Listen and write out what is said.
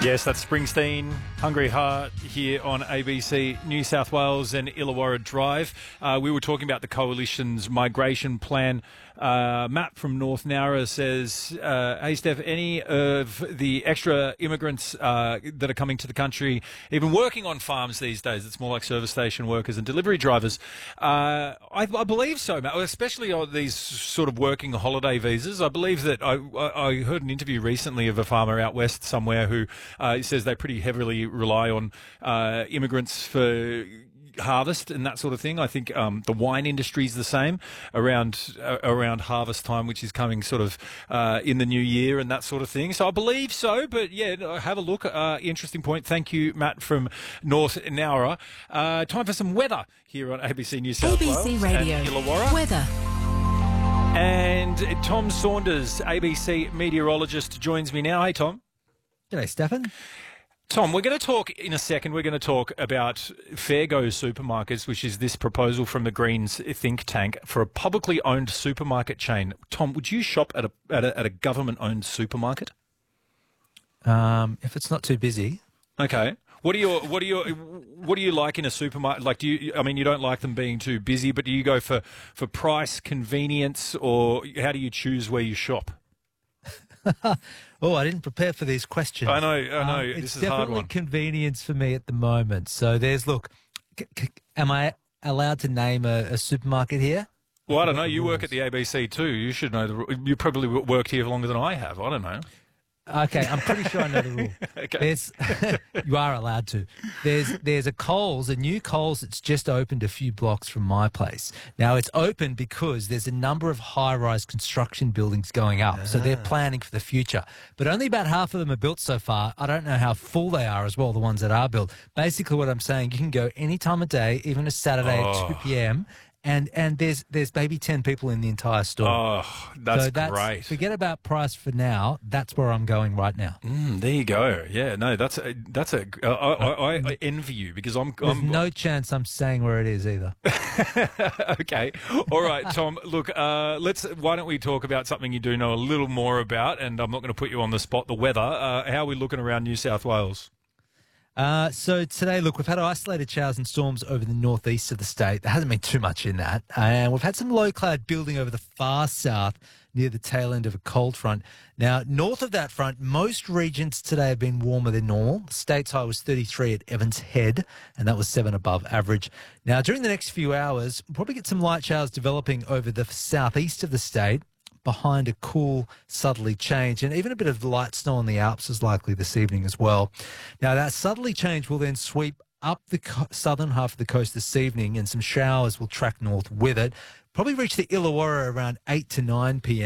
Yes, that's Springsteen, Hungry Heart here on ABC New South Wales and Illawarra Drive. We were talking about the Coalition's migration plan. Matt from North Nowra says, hey, Steph, any of the extra immigrants that are coming to the country, even working on farms these days, it's more like service station workers and delivery drivers. I believe so, Matt, especially on these sort of working holiday visas. I believe that I heard an interview recently of a farmer out west somewhere who says they pretty heavily rely on immigrants for harvest and that sort of thing. I think the wine industry is the same around harvest time, which is coming sort of in the new year and that sort of thing. So I believe so, but yeah, have a look. Interesting point. Thank you, Matt from North Nowra. Time for some weather here on ABC New South Wales. ABC Radio and Illawarra. Weather. And Tom Saunders, ABC meteorologist, joins me now. Hey, Tom. G'day, Stefan. Tom, we're going to talk in a second. We're going to talk about Fairgo Supermarkets, which is this proposal from the Greens think tank for a publicly owned supermarket chain. Tom, would you shop at a government-owned supermarket? If it's not too busy. Okay. What do you like in a supermarket? Like, you don't like them being too busy, but do you go for price, convenience, or how do you choose where you shop? Oh, I didn't prepare for these questions. I know. This is a hard one. It's definitely convenience for me at the moment. So am I allowed to name a supermarket here? Well, I don't know. You work at the ABC too. You should know. You probably worked here longer than I have. I don't know. Okay, I'm pretty sure I know the rule. Okay. You are allowed to. There's a new Coles that's just opened a few blocks from my place. Now, it's open because there's a number of high-rise construction buildings going up, so they're planning for the future. But only about half of them are built so far. I don't know how full they are as well, the ones that are built. Basically, what I'm saying, you can go any time of day, even a Saturday at 2 p.m., and there's maybe 10 people in the entire store. Oh, that's great. Forget about price for now. That's where I'm going right now. There you go. Yeah, no, I envy you because There's no chance I'm saying where it is either. Okay. All right, Tom, look, why don't we talk about something you do know a little more about, and I'm not going to put you on the spot, the weather. How are we looking around New South Wales? So today, look, we've had isolated showers and storms over the northeast of the state. There hasn't been too much in that. And we've had some low cloud building over the far south near the tail end of a cold front. Now, north of that front, most regions today have been warmer than normal. The state's high was 33 at Evans Head, and that was 7 above average. Now, during the next few hours, we'll probably get some light showers developing over the southeast of the state, behind a cool southerly change, and even a bit of light snow on the Alps is likely this evening as well. Now, that southerly change will then sweep up the southern half of the coast this evening, and some showers will track north with it. Probably reach the Illawarra around 8 to 9 p.m.